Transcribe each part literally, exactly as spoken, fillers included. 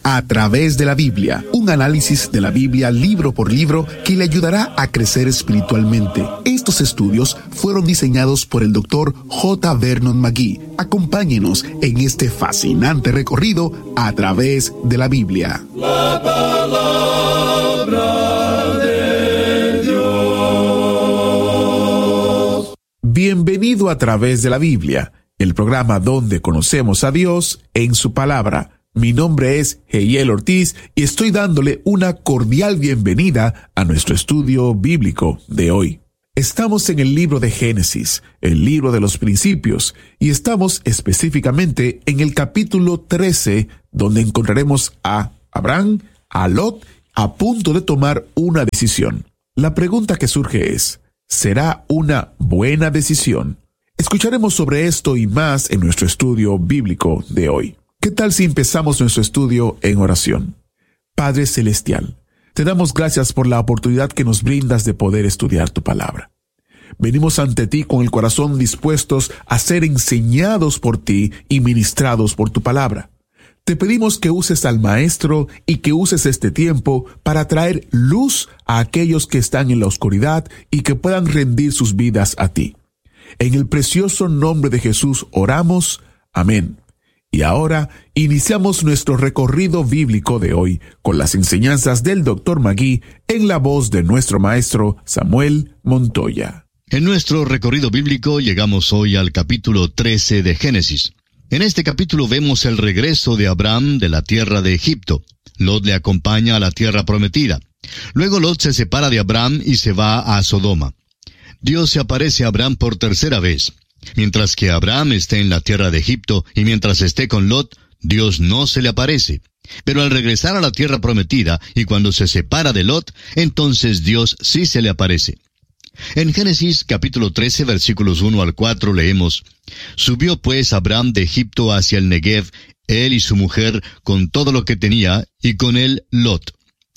A través de la Biblia, un análisis de la Biblia libro por libro que le ayudará a crecer espiritualmente. Estos estudios fueron diseñados por el doctor J. Vernon McGee. Acompáñenos en este fascinante recorrido a través de la Biblia. La palabra de Dios. Bienvenido a Través de la Biblia, el programa donde conocemos a Dios en su palabra. Mi nombre es Heiel Ortiz y estoy dándole una cordial bienvenida a nuestro estudio bíblico de hoy. Estamos en el libro de Génesis, el libro de los principios, y estamos específicamente en el capítulo trece, donde encontraremos a Abraham, a Lot, a punto de tomar una decisión. La pregunta que surge es, ¿será una buena decisión? Escucharemos sobre esto y más en nuestro estudio bíblico de hoy. ¿Qué tal si empezamos nuestro estudio en oración? Padre Celestial, te damos gracias por la oportunidad que nos brindas de poder estudiar tu palabra. Venimos ante ti con el corazón dispuestos a ser enseñados por ti y ministrados por tu palabra. Te pedimos que uses al Maestro y que uses este tiempo para traer luz a aquellos que están en la oscuridad y que puedan rendir sus vidas a ti. En el precioso nombre de Jesús oramos. Amén. Y ahora iniciamos nuestro recorrido bíblico de hoy con las enseñanzas del doctor McGee en la voz de nuestro maestro Samuel Montoya. En nuestro recorrido bíblico llegamos hoy al capítulo trece de Génesis. En este capítulo vemos el regreso de Abraham de la tierra de Egipto. Lot le acompaña a la tierra prometida. Luego Lot se separa de Abraham y se va a Sodoma. Dios se aparece a Abraham por tercera vez. Mientras que Abraham esté en la tierra de Egipto y mientras esté con Lot, Dios no se le aparece. Pero al regresar a la tierra prometida y cuando se separa de Lot, entonces Dios sí se le aparece. En Génesis capítulo trece versículos uno al cuatro leemos: Subió pues Abraham de Egipto hacia el Negev, él y su mujer con todo lo que tenía, y con él Lot.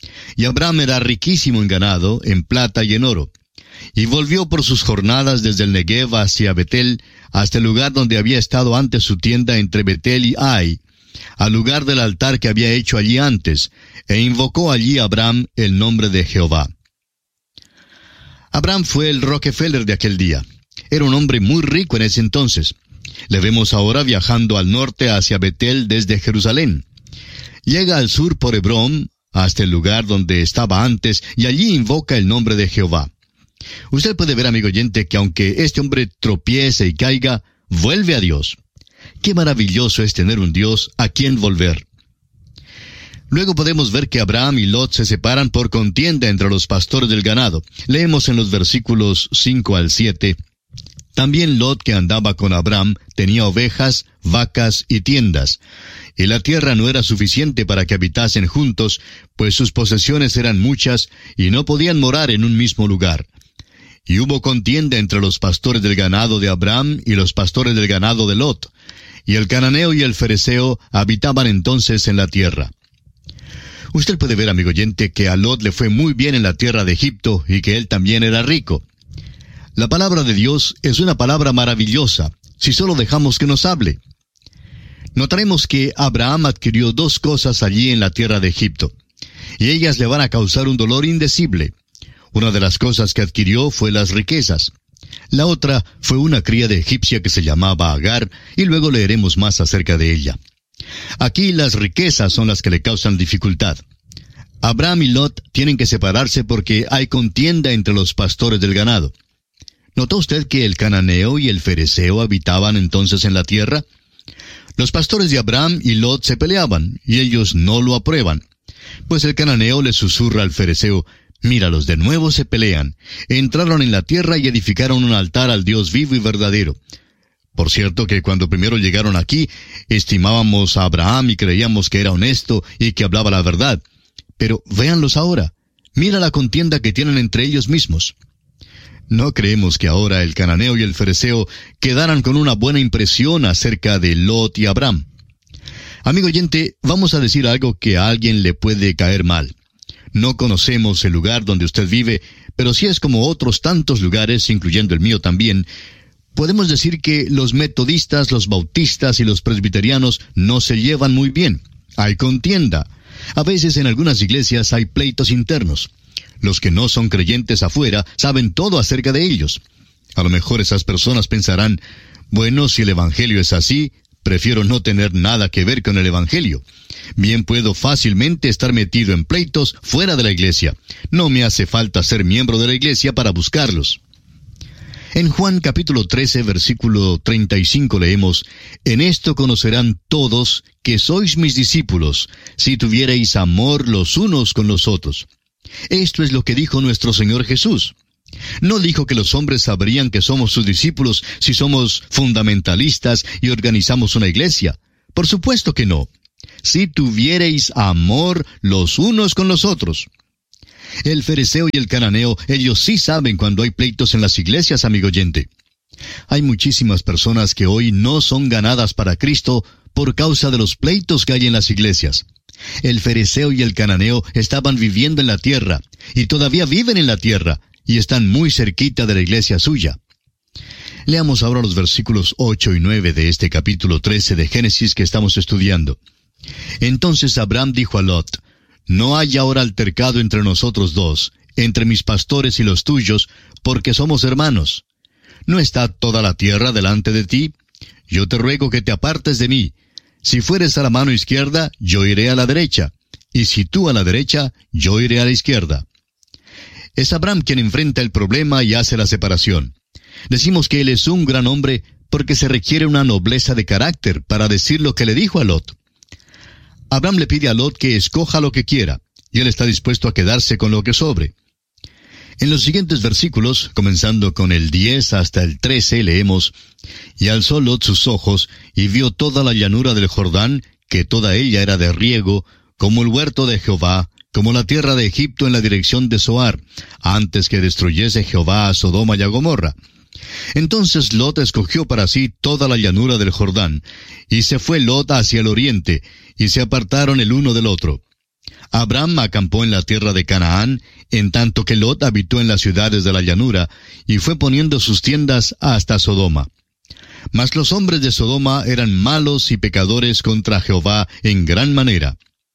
Y Abraham era riquísimo en ganado, en plata y en oro. Y volvió por sus jornadas desde el Negev hacia Betel, hasta el lugar donde había estado antes su tienda entre Betel y Ai, al lugar del altar que había hecho allí antes, e invocó allí Abraham el nombre de Jehová. Abraham fue el Rockefeller de aquel día. Era un hombre muy rico en ese entonces. Le vemos ahora viajando al norte hacia Betel desde Jerusalén. Llega al sur por Hebrón, hasta el lugar donde estaba antes, y allí invoca el nombre de Jehová. Usted puede ver, amigo oyente, que aunque este hombre tropiece y caiga, vuelve a Dios. Qué maravilloso es tener un Dios a quien volver. Luego podemos ver que Abraham y Lot se separan por contienda entre los pastores del ganado. Leemos en los versículos cinco al siete. También Lot, que andaba con Abraham, tenía ovejas, vacas y tiendas. Y la tierra no era suficiente para que habitasen juntos, pues sus posesiones eran muchas y no podían morar en un mismo lugar. Y hubo contienda entre los pastores del ganado de Abraham y los pastores del ganado de Lot. Y el cananeo y el fereceo habitaban entonces en la tierra. Usted puede ver, amigo oyente, que a Lot le fue muy bien en la tierra de Egipto y que él también era rico. La palabra de Dios es una palabra maravillosa, si solo dejamos que nos hable. Notaremos que Abraham adquirió dos cosas allí en la tierra de Egipto, y ellas le van a causar un dolor indecible. Una de las cosas que adquirió fue las riquezas. La otra fue una cría de egipcia que se llamaba Agar, y luego leeremos más acerca de ella. Aquí las riquezas son las que le causan dificultad. Abraham y Lot tienen que separarse porque hay contienda entre los pastores del ganado. ¿Notó usted que el cananeo y el fereceo habitaban entonces en la tierra? Los pastores de Abraham y Lot se peleaban, y ellos no lo aprueban. Pues el cananeo le susurra al fereceo: míralos, de nuevo se pelean. Entraron en la tierra y edificaron un altar al Dios vivo y verdadero. Por cierto que cuando primero llegaron aquí, estimábamos a Abraham y creíamos que era honesto y que hablaba la verdad. Pero véanlos ahora. Mira la contienda que tienen entre ellos mismos. No creemos que ahora el cananeo y el fereceo quedaran con una buena impresión acerca de Lot y Abraham. Amigo oyente, vamos a decir algo que a alguien le puede caer mal. No conocemos el lugar donde usted vive, pero si es como otros tantos lugares, incluyendo el mío también, podemos decir que los metodistas, los bautistas y los presbiterianos no se llevan muy bien. Hay contienda. A veces en algunas iglesias hay pleitos internos. Los que no son creyentes afuera saben todo acerca de ellos. A lo mejor esas personas pensarán, bueno, si el Evangelio es así, prefiero no tener nada que ver con el Evangelio. Bien puedo fácilmente estar metido en pleitos fuera de la iglesia. No me hace falta ser miembro de la iglesia para buscarlos. En Juan capítulo trece, versículo treinta y cinco leemos, «En esto conocerán todos que sois mis discípulos, si tuviereis amor los unos con los otros». Esto es lo que dijo nuestro Señor Jesús. No dijo que los hombres sabrían que somos sus discípulos si somos fundamentalistas y organizamos una iglesia. Por supuesto que no. Si tuviereis amor los unos con los otros. El fariseo y el cananeo, ellos sí saben cuando hay pleitos en las iglesias, amigo oyente. Hay muchísimas personas que hoy no son ganadas para Cristo por causa de los pleitos que hay en las iglesias. El fariseo y el cananeo estaban viviendo en la tierra, y todavía viven en la tierra, y están muy cerquita de la iglesia suya. Leamos ahora los versículos ocho y nueve de este capítulo trece de Génesis que estamos estudiando. Entonces Abraham dijo a Lot, «No hay ahora altercado entre nosotros dos, entre mis pastores y los tuyos, porque somos hermanos. ¿No está toda la tierra delante de ti? Yo te ruego que te apartes de mí. Si fueres a la mano izquierda, yo iré a la derecha, y si tú a la derecha, yo iré a la izquierda». Es Abraham quien enfrenta el problema y hace la separación. Decimos que él es un gran hombre porque se requiere una nobleza de carácter para decir lo que le dijo a Lot. Abraham le pide a Lot que escoja lo que quiera, y él está dispuesto a quedarse con lo que sobre. En los siguientes versículos, comenzando con el diez hasta el trece, leemos, «Y alzó Lot sus ojos, y vio toda la llanura del Jordán, que toda ella era de riego, como el huerto de Jehová, como la tierra de Egipto en la dirección de Zoar, antes que destruyese Jehová a Sodoma y a Gomorra. Entonces Lot escogió para sí toda la llanura del Jordán, y se fue Lot hacia el oriente, y se apartaron el uno del otro. Abraham acampó en la tierra de Canaán, en tanto que Lot habitó en las ciudades de la llanura, y fue poniendo sus tiendas hasta Sodoma. Mas los hombres de Sodoma eran malos y pecadores contra Jehová en gran manera.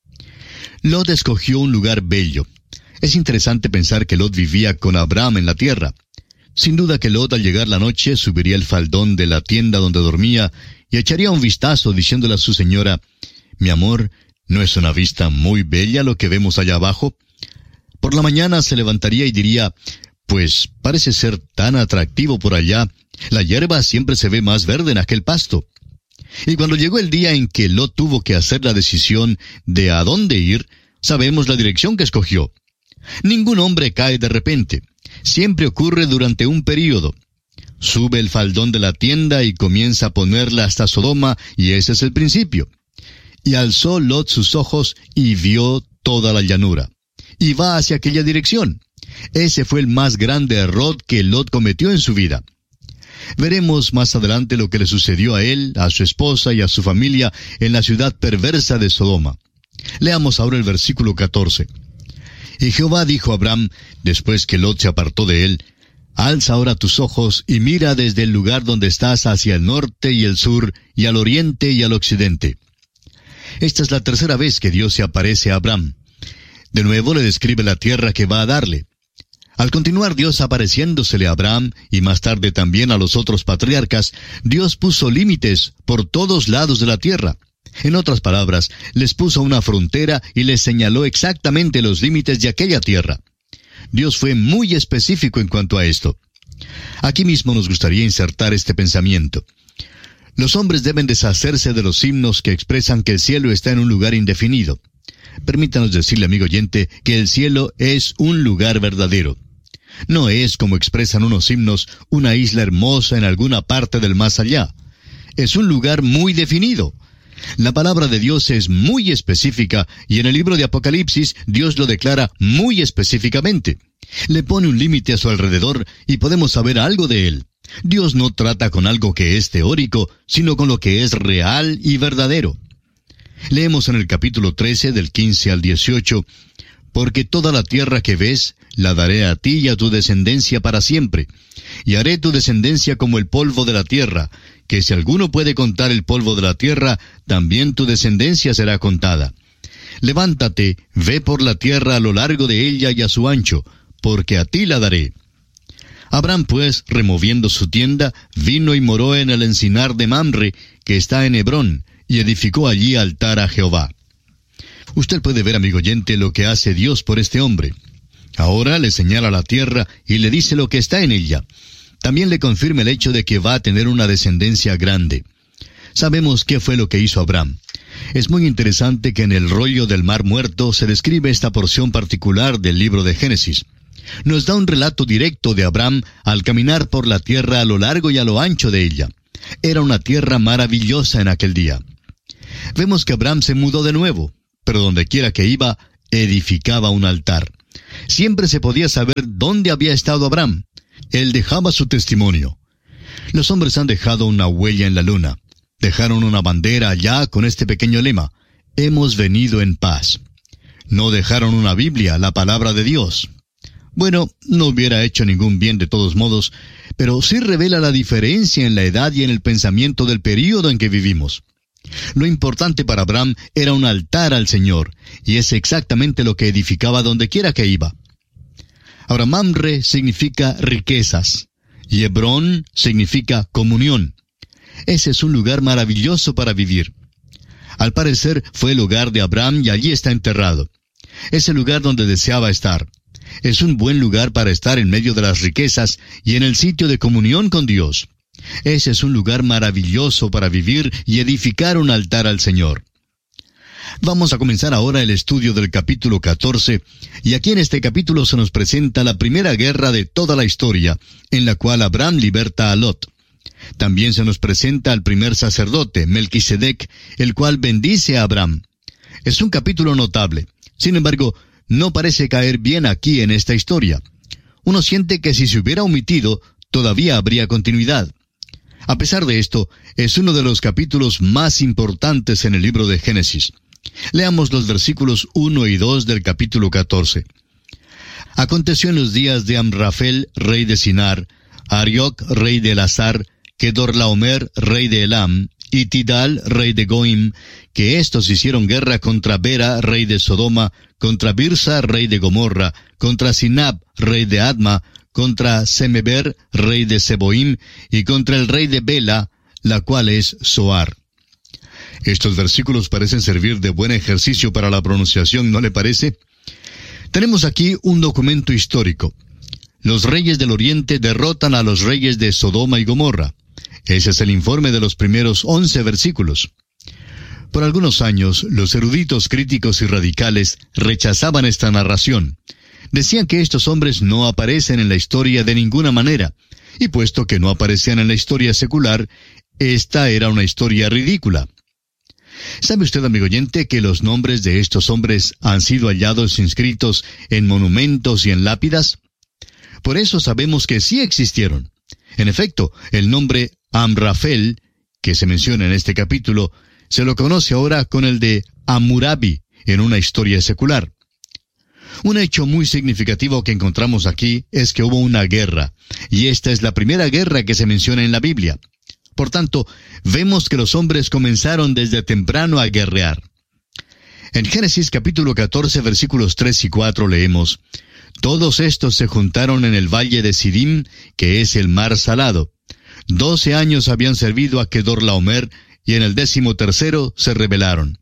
Lot escogió un lugar bello. Es interesante pensar que Lot vivía con Abraham en la tierra. Sin duda que Lot al llegar la noche subiría el faldón de la tienda donde dormía y echaría un vistazo diciéndole a su señora, «Mi amor, ¿no es una vista muy bella lo que vemos allá abajo?» Por la mañana se levantaría y diría, «Pues parece ser tan atractivo por allá, la hierba siempre se ve más verde en aquel pasto». Y cuando llegó el día en que Lot tuvo que hacer la decisión de a dónde ir, sabemos la dirección que escogió. Ningún hombre cae de repente. Siempre ocurre durante un período. Sube el faldón de la tienda y comienza a ponerla hasta Sodoma, y ese es el principio. Y alzó Lot sus ojos y vio toda la llanura. Y va hacia aquella dirección. Ese fue el más grande error que Lot cometió en su vida. Veremos más adelante lo que le sucedió a él, a su esposa y a su familia en la ciudad perversa de Sodoma. Leamos ahora el versículo catorce. Y Jehová dijo a Abraham, después que Lot se apartó de él, «Alza ahora tus ojos y mira desde el lugar donde estás hacia el norte y el sur, y al oriente y al occidente». Esta es la tercera vez que Dios se aparece a Abraham. De nuevo le describe la tierra que va a darle. Al continuar Dios apareciéndosele a Abraham, y más tarde también a los otros patriarcas, Dios puso límites por todos lados de la tierra. En otras palabras, les puso una frontera y les señaló exactamente los límites de aquella tierra. Dios fue muy específico en cuanto a esto. Aquí mismo nos gustaría insertar este pensamiento. Los hombres deben deshacerse de los himnos que expresan que el cielo está en un lugar indefinido. Permítanos decirle, amigo oyente, que el cielo es un lugar verdadero. No es, como expresan unos himnos, una isla hermosa en alguna parte del más allá. Es un lugar muy definido. La palabra de Dios es muy específica, y en el libro de Apocalipsis Dios lo declara muy específicamente. Le pone un límite a su alrededor y podemos saber algo de él. Dios no trata con algo que es teórico, sino con lo que es real y verdadero. Leemos en el capítulo trece, del quince al dieciocho, «Porque toda la tierra que ves, la daré a ti y a tu descendencia para siempre, y haré tu descendencia como el polvo de la tierra, que si alguno puede contar el polvo de la tierra, también tu descendencia será contada. Levántate, ve por la tierra a lo largo de ella y a su ancho, porque a ti la daré. Abraham, pues, removiendo su tienda, vino y moró en el encinar de Mamre, que está en Hebrón, y edificó allí altar a Jehová. Usted puede ver, amigo oyente, lo que hace Dios por este hombre. Ahora le señala la tierra y le dice lo que está en ella. También le confirma el hecho de que va a tener una descendencia grande. Sabemos qué fue lo que hizo Abraham. Es muy interesante que en el rollo del Mar Muerto se describe esta porción particular del libro de Génesis. Nos da un relato directo de Abraham al caminar por la tierra a lo largo y a lo ancho de ella. Era una tierra maravillosa en aquel día. Vemos que Abraham se mudó de nuevo, pero donde quiera que iba, edificaba un altar. Siempre se podía saber dónde había estado Abraham. Él dejaba su testimonio. Los hombres han dejado una huella en la luna. Dejaron una bandera allá con este pequeño lema: hemos venido en paz. No dejaron una Biblia, la palabra de Dios. Bueno, no hubiera hecho ningún bien de todos modos, pero sí revela la diferencia en la edad y en el pensamiento del período en que vivimos. Lo importante para Abraham era un altar al Señor, y es exactamente lo que edificaba donde quiera que iba. Ahora, Mamre significa riquezas, y Hebrón significa comunión. Ese es un lugar maravilloso para vivir. Al parecer fue el hogar de Abraham y allí está enterrado. Es el lugar donde deseaba estar. Es un buen lugar para estar en medio de las riquezas y en el sitio de comunión con Dios. Ese es un lugar maravilloso para vivir y edificar un altar al Señor. Vamos a comenzar ahora el estudio del capítulo catorce, y aquí en este capítulo se nos presenta la primera guerra de toda la historia, en la cual Abraham liberta a Lot. También se nos presenta al primer sacerdote, Melquisedec, el cual bendice a Abraham. Es un capítulo notable. Sin embargo, no parece caer bien aquí en esta historia. Uno siente que si se hubiera omitido, todavía habría continuidad. A pesar de esto, es uno de los capítulos más importantes en el libro de Génesis. Leamos los versículos uno y dos del capítulo catorce. Aconteció en los días de Amrafel, rey de Sinar, Arioc, rey de Elazar, Kedorlaomer, rey de Elam, y Tidal, rey de Goim, que éstos hicieron guerra contra Bera, rey de Sodoma, contra Birsa, rey de Gomorra, contra Sinab, rey de Adma, contra Semeber, rey de Seboim, y contra el rey de Bela, la cual es Zoar. Estos versículos parecen servir de buen ejercicio para la pronunciación, ¿no le parece? Tenemos aquí un documento histórico. Los reyes del oriente derrotan a los reyes de Sodoma y Gomorra. Ese es el informe de los primeros once versículos. Por algunos años, los eruditos críticos y radicales rechazaban esta narración. Decían que estos hombres no aparecen en la historia de ninguna manera, y puesto que no aparecían en la historia secular, esta era una historia ridícula. ¿Sabe usted, amigo oyente, que los nombres de estos hombres han sido hallados inscritos en monumentos y en lápidas? Por eso sabemos que sí existieron. En efecto, el nombre Amrafel, que se menciona en este capítulo, se lo conoce ahora con el de Hammurabi en una historia secular. Un hecho muy significativo que encontramos aquí es que hubo una guerra, y esta es la primera guerra que se menciona en la Biblia. Por tanto, vemos que los hombres comenzaron desde temprano a guerrear. En Génesis capítulo catorce, versículos tres y cuatro leemos: Todos estos se juntaron en el valle de Sidim, que es el mar salado. Doce años habían servido a Kedorlaomer, y en el décimo tercero se rebelaron.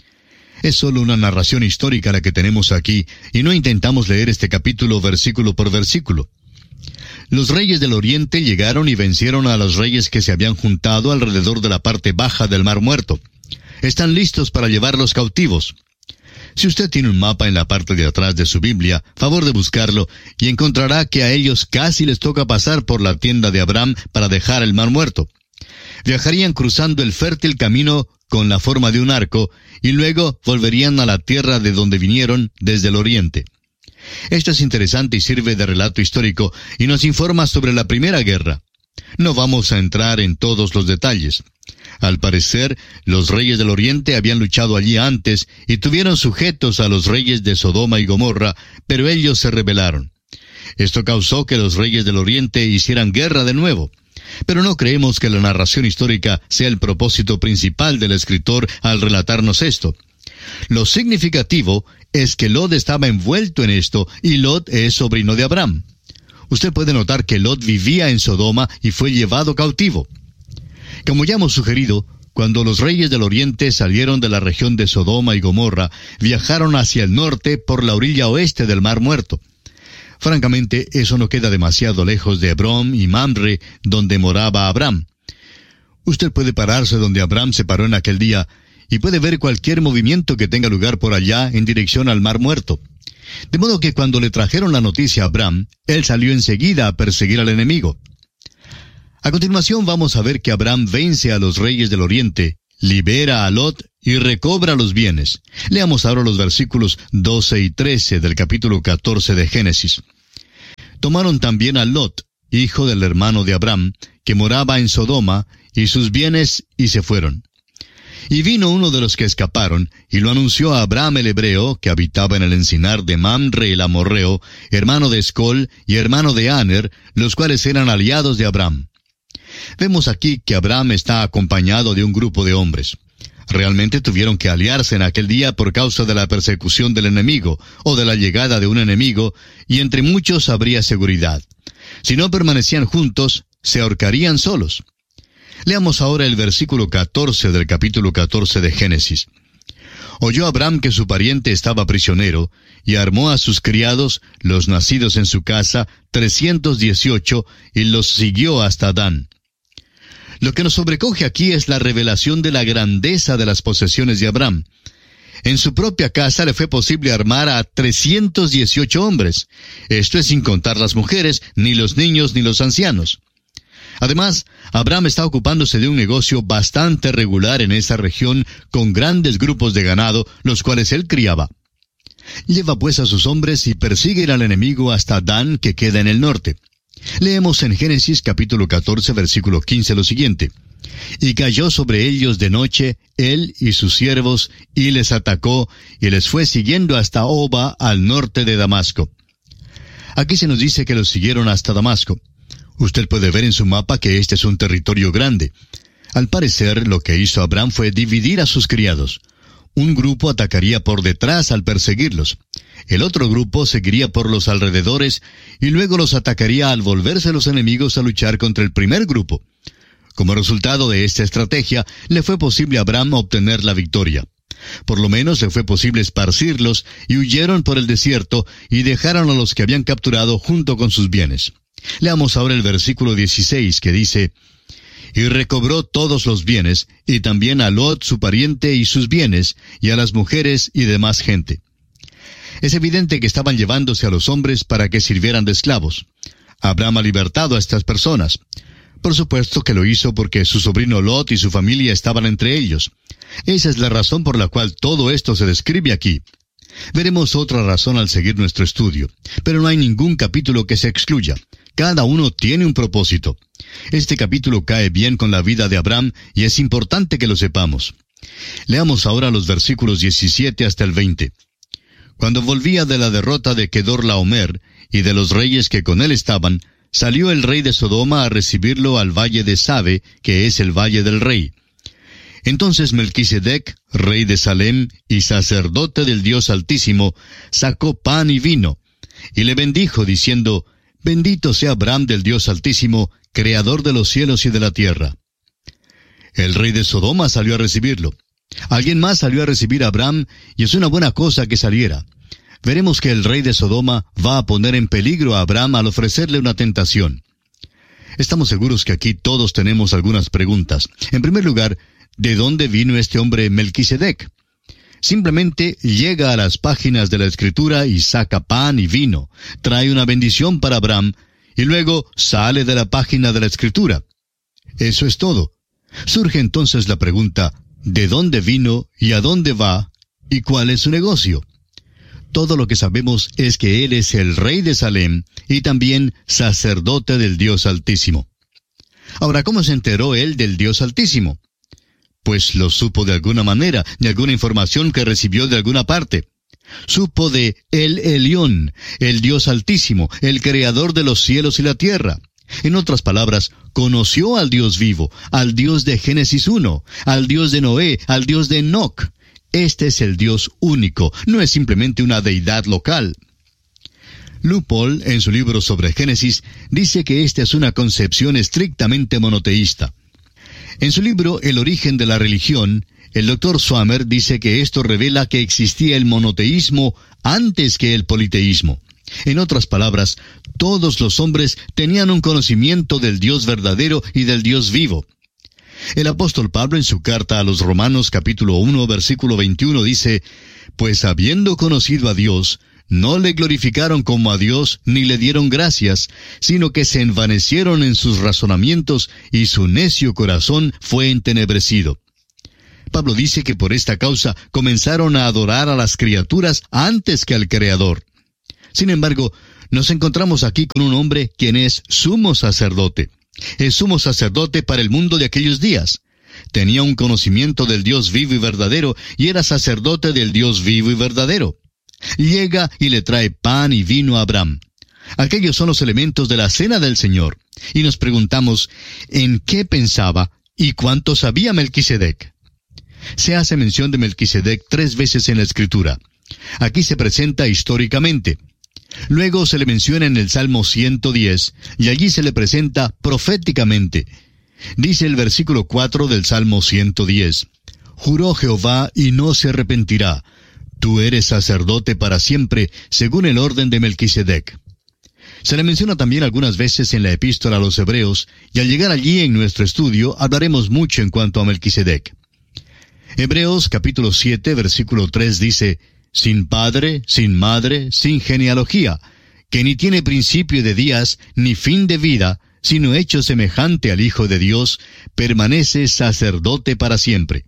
Es solo una narración histórica la que tenemos aquí, y no intentamos leer este capítulo versículo por versículo. Los reyes del oriente llegaron y vencieron a los reyes que se habían juntado alrededor de la parte baja del Mar Muerto. Están listos para llevarlos cautivos. Si usted tiene un mapa en la parte de atrás de su Biblia, favor de buscarlo, y encontrará que a ellos casi les toca pasar por la tienda de Abraham para dejar el Mar Muerto. Viajarían cruzando el fértil camino con la forma de un arco, y luego volverían a la tierra de donde vinieron desde el oriente. Esto es interesante y sirve de relato histórico, y nos informa sobre la primera guerra. No vamos a entrar en todos los detalles. Al parecer, los reyes del oriente habían luchado allí antes y tuvieron sujetos a los reyes de Sodoma y Gomorra, pero ellos se rebelaron. Esto causó que los reyes del oriente hicieran guerra de nuevo. Pero no creemos que la narración histórica sea el propósito principal del escritor al relatarnos esto. Lo significativo es que Lot estaba envuelto en esto, y Lot es sobrino de Abraham. Usted puede notar que Lot vivía en Sodoma y fue llevado cautivo. Como ya hemos sugerido, cuando los reyes del oriente salieron de la región de Sodoma y Gomorra, viajaron hacia el norte por la orilla oeste del Mar Muerto. Francamente, eso no queda demasiado lejos de Hebrón y Mamre, donde moraba Abraham. Usted puede pararse donde Abraham se paró en aquel día, y puede ver cualquier movimiento que tenga lugar por allá en dirección al Mar Muerto. De modo que cuando le trajeron la noticia a Abraham, él salió enseguida a perseguir al enemigo. A continuación vamos a ver que Abraham vence a los reyes del oriente, libera a Lot y recobra los bienes. Leamos ahora los versículos doce y trece del capítulo catorce de Génesis. Tomaron también a Lot, hijo del hermano de Abraham, que moraba en Sodoma, y sus bienes, y se fueron. Y vino uno de los que escaparon, y lo anunció a Abraham el hebreo, que habitaba en el encinar de Mamre el amorreo, hermano de Escol y hermano de Aner, los cuales eran aliados de Abraham. Vemos aquí que Abraham está acompañado de un grupo de hombres. Realmente tuvieron que aliarse en aquel día por causa de la persecución del enemigo, o de la llegada de un enemigo, y entre muchos habría seguridad. Si no permanecían juntos, se ahorcarían solos. Leamos ahora el versículo catorce del capítulo catorce de Génesis. Oyó Abraham que su pariente estaba prisionero, y armó a sus criados, los nacidos en su casa, trescientos dieciocho, y los siguió hasta Dan. Lo que nos sobrecoge aquí es la revelación de la grandeza de las posesiones de Abraham. En su propia casa le fue posible armar a trescientos dieciocho hombres. Esto es sin contar las mujeres, ni los niños, ni los ancianos. Además, Abraham está ocupándose de un negocio bastante regular en esa región, con grandes grupos de ganado, los cuales él criaba. Lleva pues a sus hombres y persigue al enemigo hasta Dan, que queda en el norte. Leemos en Génesis capítulo catorce, versículo quince lo siguiente. Y cayó sobre ellos de noche, él y sus siervos, y les atacó, y les fue siguiendo hasta Oba, al norte de Damasco. Aquí se nos dice que los siguieron hasta Damasco. Usted puede ver en su mapa que este es un territorio grande. Al parecer, lo que hizo Abraham fue dividir a sus criados. Un grupo atacaría por detrás al perseguirlos. El otro grupo seguiría por los alrededores y luego los atacaría al volverse los enemigos a luchar contra el primer grupo. Como resultado de esta estrategia, le fue posible a Abraham obtener la victoria. Por lo menos le fue posible esparcirlos, y huyeron por el desierto y dejaron a los que habían capturado junto con sus bienes. Leamos ahora el versículo dieciséis, que dice: Y recobró todos los bienes, y también a Lot su pariente y sus bienes, y a las mujeres y demás gente. Es evidente que estaban llevándose a los hombres para que sirvieran de esclavos. Abraham ha libertado a estas personas. Por supuesto que lo hizo porque su sobrino Lot y su familia estaban entre ellos. Esa es la razón por la cual todo esto se describe aquí. Veremos otra razón al seguir nuestro estudio, pero no hay ningún capítulo que se excluya. Cada uno tiene un propósito. Este capítulo cae bien con la vida de Abraham y es importante que lo sepamos. Leamos ahora los versículos diecisiete hasta el veinte. Cuando volvía de la derrota de Kedorlaomer y de los reyes que con él estaban, salió el rey de Sodoma a recibirlo al valle de Sabe, que es el valle del rey. Entonces Melquisedec, rey de Salem y sacerdote del Dios Altísimo, sacó pan y vino, y le bendijo, diciendo: Bendito sea Abraham del Dios Altísimo, creador de los cielos y de la tierra. El rey de Sodoma salió a recibirlo. Alguien más salió a recibir a Abraham, y es una buena cosa que saliera. Veremos que el rey de Sodoma va a poner en peligro a Abraham al ofrecerle una tentación. Estamos seguros que aquí todos tenemos algunas preguntas. En primer lugar, ¿de dónde vino este hombre Melquisedec? Simplemente llega a las páginas de la Escritura y saca pan y vino, trae una bendición para Abraham, y luego sale de la página de la Escritura. Eso es todo. Surge entonces la pregunta: ¿de dónde vino y a dónde va y cuál es su negocio? Todo lo que sabemos es que él es el rey de Salem y también sacerdote del Dios Altísimo. Ahora, ¿cómo se enteró él del Dios Altísimo? Pues lo supo de alguna manera, de alguna información que recibió de alguna parte. Supo de El Elión, el Dios Altísimo, el Creador de los cielos y la tierra. En otras palabras, conoció al Dios vivo, al Dios de Génesis uno, al Dios de Noé, al Dios de Enoc. Este es el Dios único, no es simplemente una deidad local. Leupold, en su libro sobre Génesis, dice que esta es una concepción estrictamente monoteísta. En su libro El origen de la religión, el doctor Swammer dice que esto revela que existía el monoteísmo antes que el politeísmo. En otras palabras, todos los hombres tenían un conocimiento del Dios verdadero y del Dios vivo. El apóstol Pablo en su carta a los Romanos capítulo uno versículo veintiuno dice, «Pues habiendo conocido a Dios, no le glorificaron como a Dios ni le dieron gracias, sino que se envanecieron en sus razonamientos y su necio corazón fue entenebrecido». Pablo dice que por esta causa comenzaron a adorar a las criaturas antes que al Creador. Sin embargo, nos encontramos aquí con un hombre quien es sumo sacerdote. Es sumo sacerdote para el mundo de aquellos días. Tenía un conocimiento del Dios vivo y verdadero y era sacerdote del Dios vivo y verdadero. Llega y le trae pan y vino a Abraham. Aquellos son los elementos de la cena del Señor. Y nos preguntamos, ¿en qué pensaba y cuánto sabía Melquisedec? Se hace mención de Melquisedec tres veces en la Escritura. Aquí se presenta históricamente. Luego se le menciona en el Salmo ciento diez, y allí se le presenta proféticamente. Dice el versículo cuatro del Salmo ciento diez, «Juró Jehová y no se arrepentirá. Tú eres sacerdote para siempre, según el orden de Melquisedec». Se le menciona también algunas veces en la Epístola a los Hebreos, y al llegar allí en nuestro estudio hablaremos mucho en cuanto a Melquisedec. Hebreos capítulo siete, versículo tres dice, «Sin padre, sin madre, sin genealogía, que ni tiene principio de días, ni fin de vida, sino hecho semejante al Hijo de Dios, permanece sacerdote para siempre».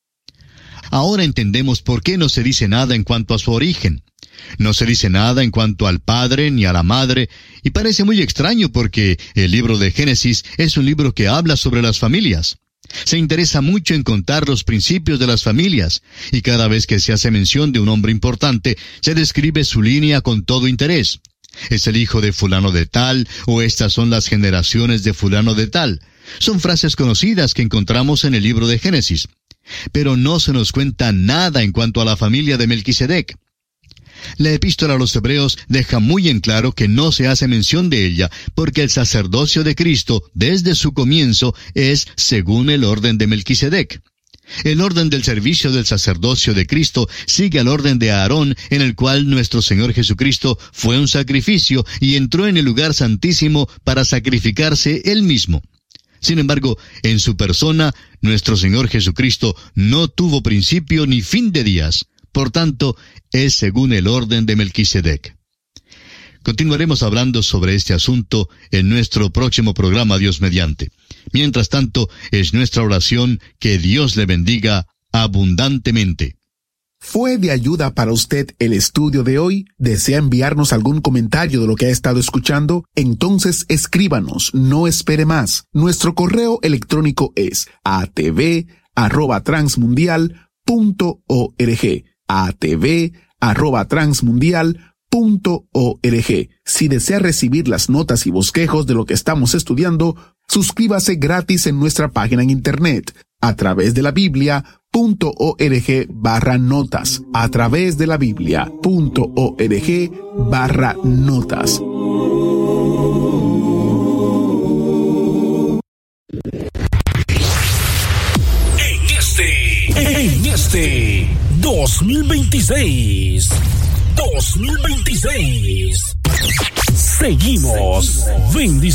Ahora entendemos por qué no se dice nada en cuanto a su origen. No se dice nada en cuanto al padre ni a la madre, y parece muy extraño porque el libro de Génesis es un libro que habla sobre las familias. Se interesa mucho en contar los principios de las familias, y cada vez que se hace mención de un hombre importante, se describe su línea con todo interés. Es el hijo de fulano de tal, o estas son las generaciones de fulano de tal. Son frases conocidas que encontramos en el libro de Génesis. Pero no se nos cuenta nada en cuanto a la familia de Melquisedec. La Epístola a los Hebreos deja muy en claro que no se hace mención de ella, porque el sacerdocio de Cristo, desde su comienzo, es según el orden de Melquisedec. El orden del servicio del sacerdocio de Cristo sigue al orden de Aarón, en el cual nuestro Señor Jesucristo fue un sacrificio y entró en el lugar santísimo para sacrificarse Él mismo. Sin embargo, en su persona, nuestro Señor Jesucristo no tuvo principio ni fin de días. Por tanto, es según el orden de Melquisedec. Continuaremos hablando sobre este asunto en nuestro próximo programa, Dios mediante. Mientras tanto, es nuestra oración que Dios le bendiga abundantemente. ¿Fue de ayuda para usted el estudio de hoy? ¿Desea enviarnos algún comentario de lo que ha estado escuchando? Entonces escríbanos, no espere más. Nuestro correo electrónico es a t v arroba transmundial punto org. a t v arroba transmundial punto org. Si desea recibir las notas y bosquejos de lo que estamos estudiando, suscríbase gratis en nuestra página en internet, a través de la Biblia punto org barra notas, a través de la Biblia punto org barra notas. En este, en este dos mil veintiséis, dos mil veintiséis, seguimos bendiciendo.